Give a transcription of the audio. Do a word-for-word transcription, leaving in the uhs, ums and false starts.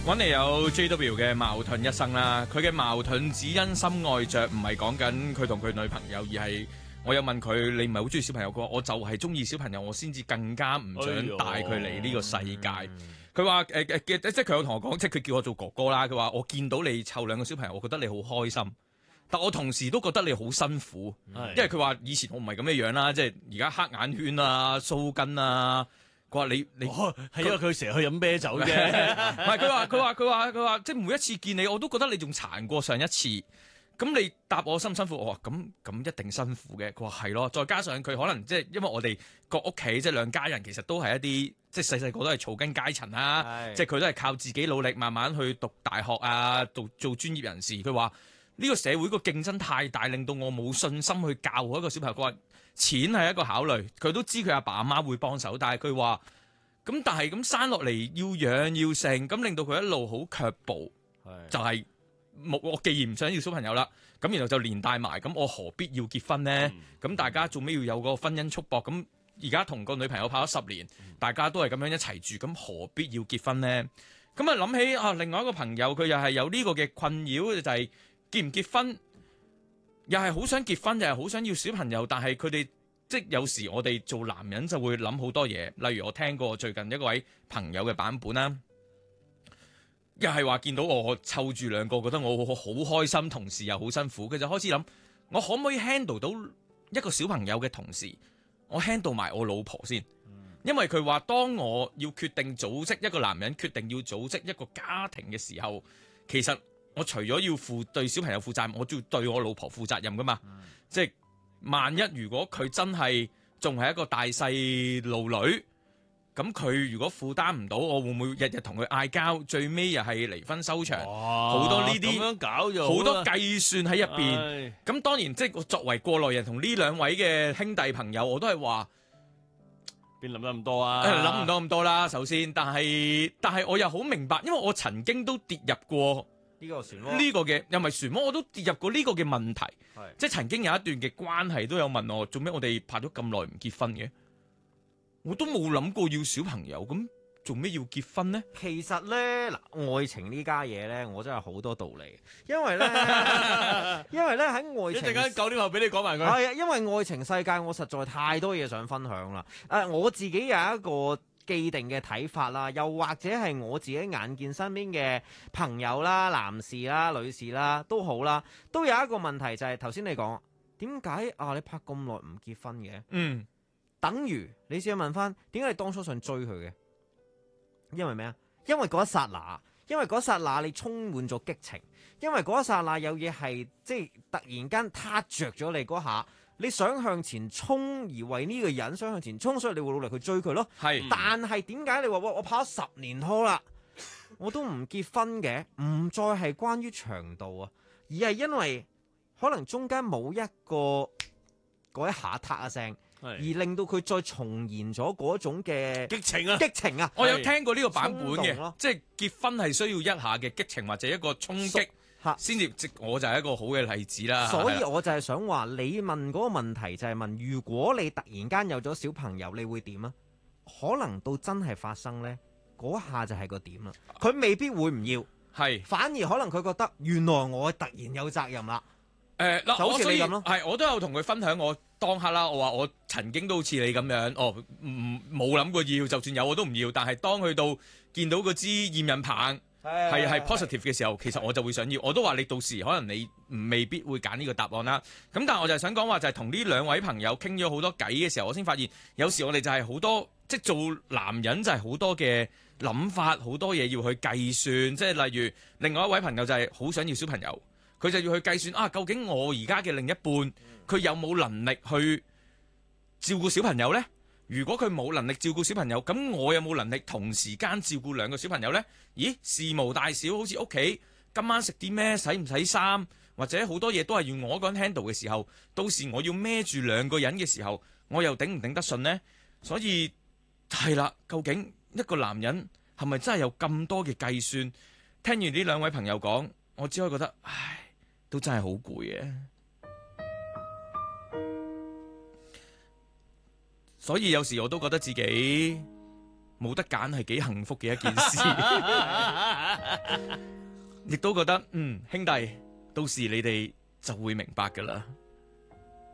揾嚟有 J W 嘅矛盾一生啦，佢嘅矛盾只因心愛着，唔係講緊佢同佢女朋友，而係我有問佢，你唔係好中意小朋友？佢話我就係中意小朋友，我先至更加唔想帶佢嚟呢個世界。佢話誒誒，即係佢有同我講，即係佢叫我做哥哥啦。佢話我見到你湊兩個小朋友，我覺得你好開心，但我同時都覺得你好辛苦，因為佢話以前我唔係咁嘅樣啦，即係而家黑眼圈啊、鬚根啊。佢話你你係因為佢成日去飲啤酒啫， 唔係佢話佢話佢話佢話，即係每一次見你，我都覺得你仲殘過上一次。咁你答我辛唔辛苦？我話咁咁一定辛苦嘅。佢話係咯，再加上佢可能即係因為我哋個屋企即係兩家人，其實都係一啲即係細細個都係草根階層啦，即係佢都係靠自己努力慢慢去讀大學啊，讀做專業人士。佢話呢個社會個競爭太大，令到我冇信心去教好一個小朋友。佢話錢係一個考慮，佢都知佢阿爸阿媽會幫手，但係佢話咁，但係咁生落嚟要養要成，咁令到佢一路好卻步，就係、是、冇我既然唔想要小朋友啦，咁然後就連帶埋，咁我何必要結婚呢？咁、嗯、大家做咩要有個婚姻束縛？咁而家同個女朋友拍咗十年，嗯、大家都係咁樣一齊住，咁何必要結婚呢？咁啊諗起啊，另外一個朋友佢又係有呢個嘅困擾，就係、是、結唔結婚？又係好想結婚，又係好想要小朋友，但係佢哋即係有時我哋做男人就會諗好多嘢。例如我聽過最近一位朋友嘅版本啦，又係話見到我湊住兩個，覺得我好開心，同時又好辛苦。佢就開始諗，我可唔可以 handle 到一個小朋友嘅同時，我 handle 埋我老婆先？因為佢話當我要決定組織一個男人決定要組織一個家庭嘅時候，其實我除咗要負對小朋友負責任，我都要對我老婆負責任噶嘛。嗯、即係萬一如果佢真係仲係一個大細路女，咁佢如果負擔唔到，我會唔會日日同佢嗌交，最尾又係離婚收場？好多呢啲咁樣搞咗好多計算喺入邊。咁當然即係我作為過來人，同呢兩位嘅兄弟朋友，我都係話邊諗得咁多啊？ 諗唔到咁多啦。首先，但係但係我又好明白，因為我曾經都跌入過。 呢個漩渦， 呢個嘅又唔係漩渦，我都跌入過呢個嘅問題，即係曾經有一段嘅關係都有問我，做咩我哋拍咗咁耐唔結婚嘅？我都冇諗過要小朋友，咁做咩要結婚呢？ 其實咧，嗱，愛情呢家嘢咧，我真係好多道理，因為咧，因為咧喺愛情， 一陣間九點後俾你講埋佢。 係啊，因為愛情世界我實在太多嘢想分享啦。誒、呃，我自己有一個既定嘅睇法啦，又或者係我自己眼見身邊嘅朋友啦、男士啦、女士啦都好啦，都有一個問題就係頭先你講點解啊？你拍咁耐唔結婚嘅？嗯，等於你試下問翻點解你當初想追佢嘅？因為咩啊？因為嗰一剎那，因為嗰一剎那你充滿咗激情，因為嗰一剎那有嘢係即係突然間撻着咗你嗰下。你想向前衝，而為呢個人想向前衝，所以你會努力去追佢咯。係，但係點解你話我跑咗十年拖啦，我都唔結婚嘅？唔再係關於長度啊，而係因為可能中間冇一個嗰一下嗒一聲，而令到佢再重燃咗嗰種嘅激情啊！ 激情啊！ 我有聽過呢個版本嘅，即係結婚係需要一下嘅激情或者一個衝擊。先至，即我就係一個好嘅例子啦。 所以我就係想話，你問嗰個問題就係問，如果你突然間有咗小朋友，你會點啊？可能到真係發生呢，嗰下就係個點啦。佢未必會唔要，係反而可能佢覺得原來我突然有責任啦。誒、呃，就好似你咁咯。 係，我都有同佢分享我當刻啦。我話我曾經都好似你咁樣，哦，唔冇諗過要，就算有我都唔要。但係當去到見到嗰支驗孕棒。係係 positive 嘅時候，其實我就會想要，我都話你到時可能你未必會揀呢個答案啦。咁但係我就係想講話，就係同呢兩位朋友傾咗好多偈嘅時候，我先發現有時我哋就係好多，即係做男人就係好多嘅諗法，好多嘢要去計算。即係例如另外一位朋友就係好想要小朋友，佢就要去計算啊，究竟我而家嘅另一半佢有冇能力去照顧小朋友呢？如果佢冇能力照顧小朋友，咁我有冇能力同時間照顧兩個小朋友呢？咦，事無大小，好似屋企今晚食啲咩，洗唔洗衫，或者好多嘢都係要我一個人 handle 嘅時候，到時我要孭住兩個人嘅時候，我又頂唔頂得順呢？所以係啦，究竟一個男人係咪真係有咁多嘅計算？聽完呢兩位朋友講，我只可以覺得，唉，都真係好攰嘅。所以有時我都覺得自己冇得揀係幾幸福嘅一件事。 亦都覺得嗯兄弟，到時你哋就會明白噶啦。